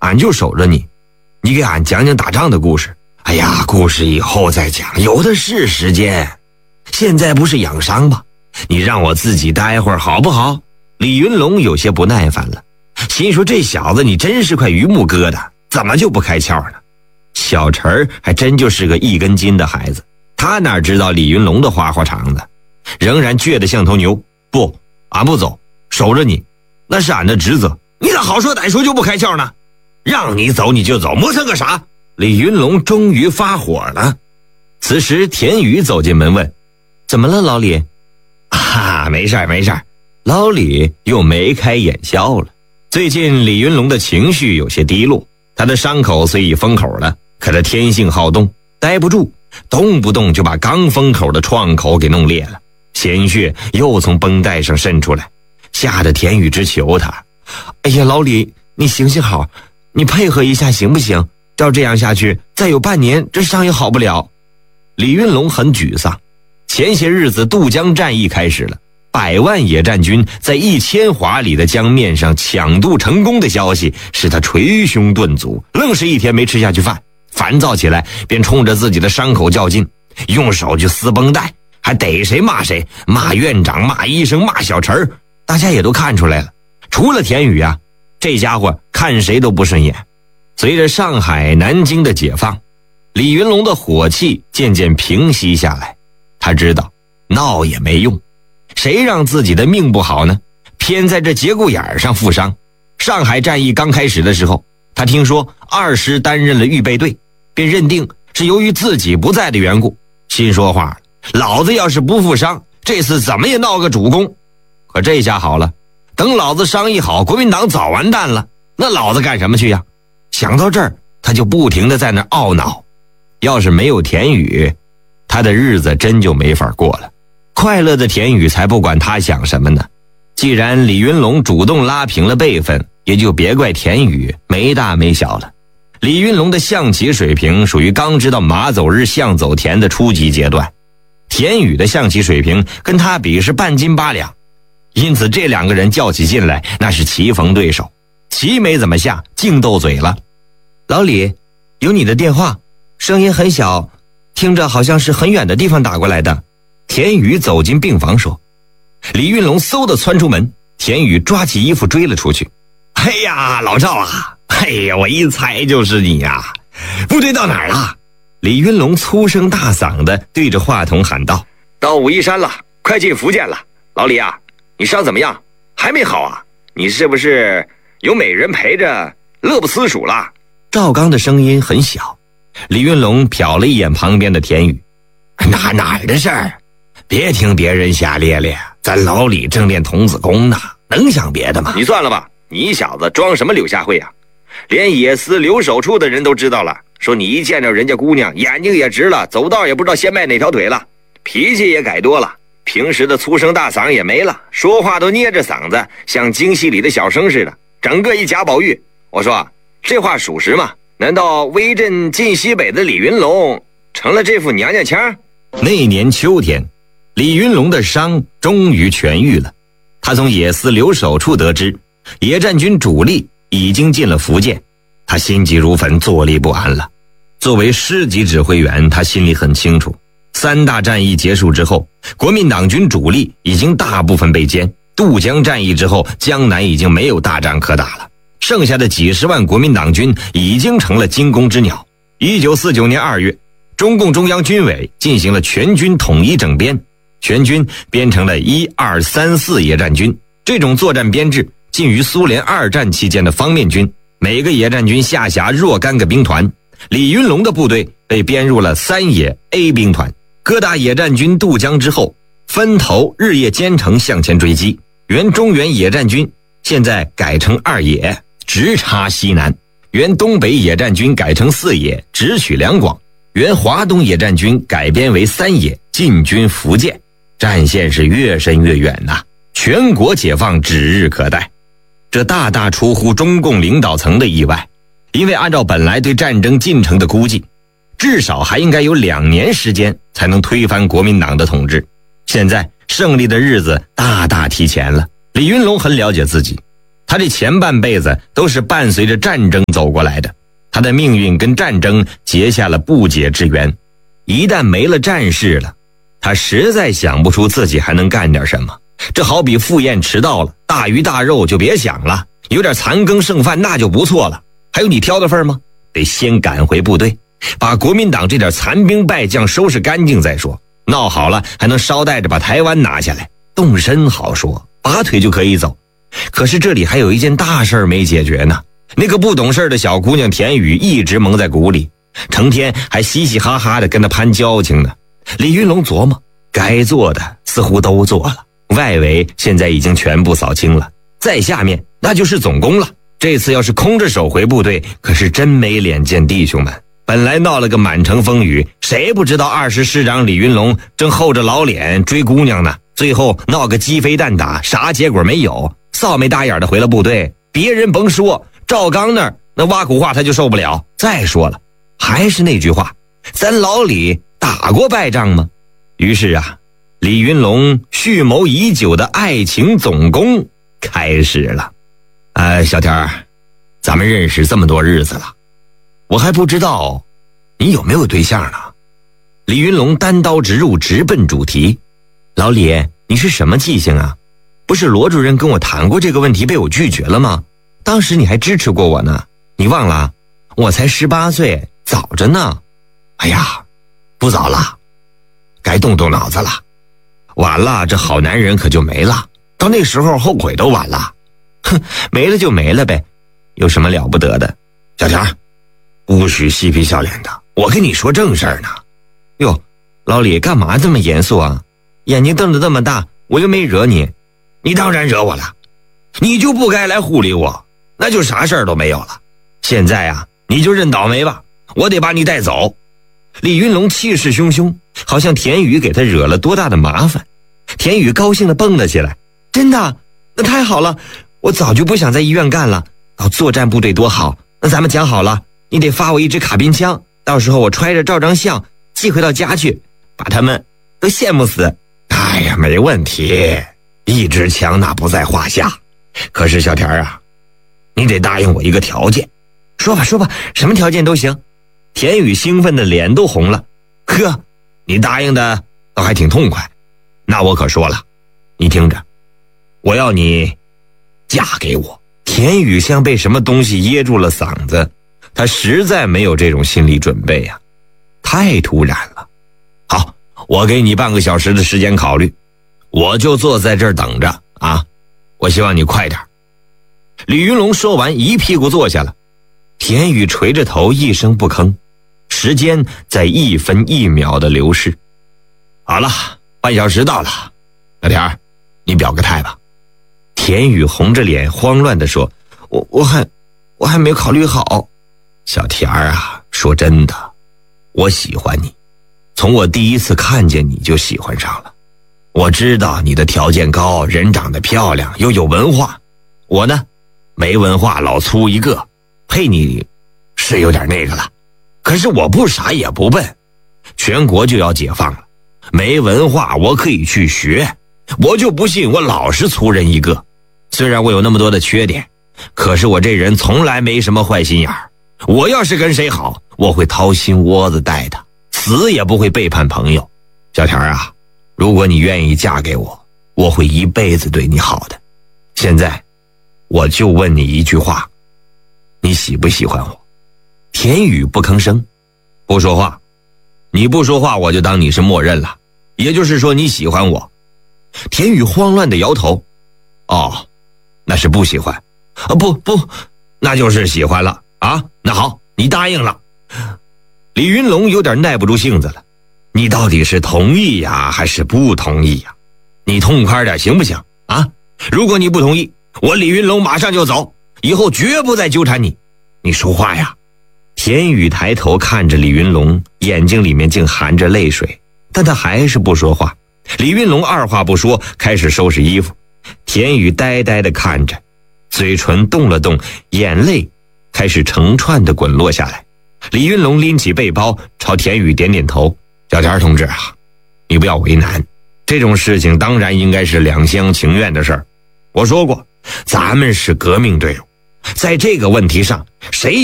俺就守着你，你给俺讲讲打仗的故事。哎呀，故事以后再讲，有的是时间，现在不是养伤吗？你让我自己待会儿好不好？李云龙有些不耐烦了，心说这小子你真是块榆木疙瘩，怎么就不开窍呢？小陈儿还真就是个一根筋的孩子，他哪知道李云龙的花花肠子，仍然倔得像头牛。不，俺不走，守着你，那是俺的职责。你咋好说歹说就不开窍呢？让你走你就走，磨蹭个啥？李云龙终于发火了。此时田宇走进门问：怎么了老李？没事没事。老李又眉开眼笑了。最近李云龙的情绪有些低落，他的伤口虽已封口了，可他天性好动，待不住，动不动就把刚封口的创口给弄裂了，鲜血又从绷带上渗出来，吓得田宇直求他：哎呀老李，你行行好，你配合一下行不行？照这样下去，再有半年这伤也好不了。李云龙很沮丧，前些日子渡江战役开始了，100万野战军在1000华里的江面上抢渡成功的消息使他捶胸顿足，愣是一天没吃下去饭，烦躁起来便冲着自己的伤口较劲，用手去撕绷带，还逮谁骂谁，骂院长，骂医生，骂小陈儿。大家也都看出来了，除了田宇啊，这家伙看谁都不顺眼。随着上海、南京的解放，李云龙的火气渐渐平息下来。他知道闹也没用，谁让自己的命不好呢？偏在这节骨眼上负伤。上海战役刚开始的时候，他听说2师担任了预备队，便认定是由于自己不在的缘故，心说话：老子要是不负伤，这次怎么也闹个主攻。可这下好了，等老子伤一好，国民党早完蛋了，那老子干什么去呀？想到这儿，他就不停地在那懊恼。要是没有田宇，他的日子真就没法过了。快乐的田宇才不管他想什么呢。既然李云龙主动拉平了辈分，也就别怪田宇没大没小了。李云龙的象棋水平属于刚知道马走日象走田的初级阶段，田宇的象棋水平跟他比是半斤八两，因此这两个人较起劲来那是棋逢对手，棋没怎么下，净斗嘴了。老李，有你的电话，声音很小，听着好像是很远的地方打过来的。田宇走进病房说。李云龙嗖地窜出门，田宇抓起衣服追了出去。哎呀，老赵啊，哎呀，我一猜就是你呀！部队到哪儿了？李云龙粗声大嗓地对着话筒喊道：到武夷山了，快进福建了。老李啊，你伤怎么样？还没好啊？你是不是有美人陪着，乐不思蜀了？赵刚的声音很小。李云龙瞟了一眼旁边的田宇，哪儿的事儿？别听别人瞎咧咧，咱老李正练童子功呢，能想别的吗？你算了吧，你小子装什么柳下惠啊？连野司留守处的人都知道了，说你一见着人家姑娘眼睛也直了，走道也不知道先迈哪条腿了，脾气也改多了，平时的粗声大嗓也没了，说话都捏着嗓子，像京戏里的小生似的，整个一贾宝玉。我说这话属实吗？难道威震晋西北的李云龙成了这副娘娘腔？那年秋天，李云龙的伤终于痊愈了。他从野司留守处得知，野战军主力已经进了福建，他心急如焚，坐立不安了。作为师级指挥员，他心里很清楚，3大战役结束之后，国民党军主力已经大部分被歼，渡江战役之后，江南已经没有大仗可打了，剩下的几十万国民党军已经成了惊弓之鸟。1949年2月，中共中央军委进行了全军统一整编，全军编成了1、2、3、4野战军。这种作战编制近于苏联2战期间的方面军，每个野战军下辖若干个兵团。李云龙的部队被编入了3野 A 兵团。各大野战军渡江之后，分头日夜兼程向前追击。原中原野战军现在改成2野，直插西南；原东北野战军改成4野，直取两广；原华东野战军改编为3野，进军福建。战线是越伸越远呐，全国解放指日可待。这大大出乎中共领导层的意外，因为按照本来对战争进程的估计，至少还应该有2年时间才能推翻国民党的统治。现在胜利的日子大大提前了。李云龙很了解自己， 他这前半辈子都是伴随着战争走过来的，他的命运跟战争结下了不解之缘。一旦没了战事了，他实在想不出自己还能干点什么。这好比赴宴迟到了，大鱼大肉就别想了，有点残羹剩饭那就不错了。还有你挑的份吗？得先赶回部队，把国民党这点残兵败将收拾干净再说。闹好了还能捎带着把台湾拿下来，动身好说，拔腿就可以走。可是这里还有一件大事没解决呢。那个不懂事的小姑娘田雨一直蒙在鼓里，成天还嘻嘻哈哈的跟他攀交情呢。李云龙琢磨，该做的似乎都做了，外围现在已经全部扫清了，再下面那就是总攻了。这次要是空着手回部队，可是真没脸见弟兄们。本来闹了个满城风雨，谁不知道20师长李云龙正厚着老脸追姑娘呢？最后闹个鸡飞蛋打，啥结果没有，臊没大眼的回了部队。别人甭说，赵刚那挖苦话他就受不了。再说了，还是那句话，咱老李打过败仗吗？于是啊，李云龙蓄谋已久的爱情总攻开始了。小田儿，咱们认识这么多日子了，我还不知道你有没有对象呢。李云龙单刀直入，直奔主题。老李，你是什么记性啊？不是罗主任跟我谈过这个问题被我拒绝了吗？当时你还支持过我呢，你忘了？我才18岁，早着呢。哎呀，不早了，该动动脑子了。晚了，这好男人可就没了，到那时候后悔都晚了。哼，没了就没了呗，有什么了不得的？小田，不许嬉皮笑脸的，我跟你说正事儿呢。哟，老李干嘛这么严肃啊？眼睛瞪得这么大，我又没惹你。你当然惹我了，你就不该来护理我，那就啥事儿都没有了。现在啊，你就认倒霉吧，我得把你带走。李云龙气势汹汹，好像田雨给他惹了多大的麻烦。田雨高兴地蹦了起来，真的？那太好了，我早就不想在医院干了，到作战部队多好。那咱们讲好了，你得发我一支卡宾枪，到时候我揣着照张相寄回到家去，把他们都羡慕死。哎呀，没问题，一支枪那不在话下。可是小田啊，你得答应我一个条件。说吧说吧，什么条件都行。田雨兴奋的脸都红了。呵，你答应的倒还挺痛快。那我可说了，你听着，我要你嫁给我。田雨像被什么东西噎住了嗓子，他实在没有这种心理准备啊，太突然了。好，我给你半个小时的时间考虑，我就坐在这儿等着啊，我希望你快点。李云龙说完一屁股坐下了，田雨垂着头一声不吭，时间在1分1秒的流逝。好了，半小时到了，小田，你表个态吧。田雨红着脸慌乱地说，我还没考虑好。小田啊，说真的，我喜欢你，从我第一次看见你就喜欢上了。我知道你的条件高，人长得漂亮，又有文化。我呢，没文化，老粗一个，配你是有点那个了。可是我不傻也不笨，全国就要解放了，没文化我可以去学，我就不信我老是粗人一个。虽然我有那么多的缺点，可是我这人从来没什么坏心眼儿。我要是跟谁好，我会掏心窝子待他，死也不会背叛朋友。小田啊，如果你愿意嫁给我，我会一辈子对你好的。现在我就问你一句话，你喜不喜欢我？田雨不吭声，不说话。你不说话，我就当你是默认了，也就是说你喜欢我。田雨慌乱地摇头。哦，那是不喜欢啊？不，那就是喜欢了啊。那好，你答应了。李云龙有点耐不住性子了，你到底是同意呀还是不同意呀？你痛快点行不行啊？如果你不同意，我李云龙马上就走，以后绝不再纠缠你。你说话呀。田雨抬头看着李云龙，眼睛里面竟含着泪水，但他还是不说话。李云龙二话不说，开始收拾衣服。田雨呆呆地看着，嘴唇动了动，眼泪开始成串地滚落下来。李云龙拎起背包，朝田雨点点头。小田同志啊，你不要为难，这种事情当然应该是两厢情愿的事儿。我说过， 咱们是革命队伍，在这个问题上，谁